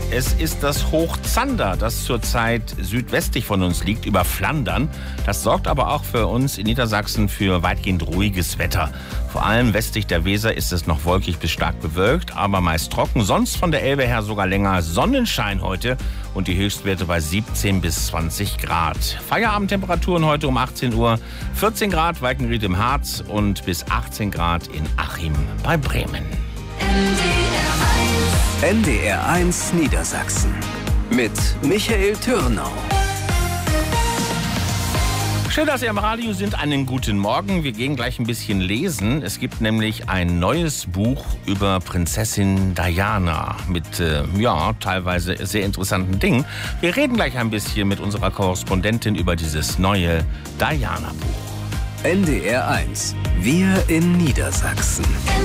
Es ist das Hoch Zander, das zurzeit südwestlich von uns liegt, über Flandern. Das sorgt aber auch für uns in Niedersachsen für weitgehend ruhiges Wetter. Vor allem westlich der Weser ist es noch wolkig bis stark bewölkt, aber meist trocken. Sonst von der Elbe her sogar länger Sonnenschein heute und die Höchstwerte bei 17 bis 20 Grad. Feierabendtemperaturen heute um 18 Uhr. 14 Grad Walkenried im Harz und bis 18 Grad in Achim bei Bremen. NDR 1 Niedersachsen mit Michael Türnau. Schön, dass Sie am Radio sind. Einen guten Morgen. Wir gehen gleich ein bisschen lesen. Es gibt nämlich ein neues Buch über Prinzessin Diana mit, teilweise sehr interessanten Dingen. Wir reden gleich ein bisschen mit unserer Korrespondentin über dieses neue Diana-Buch. NDR 1. Wir in Niedersachsen.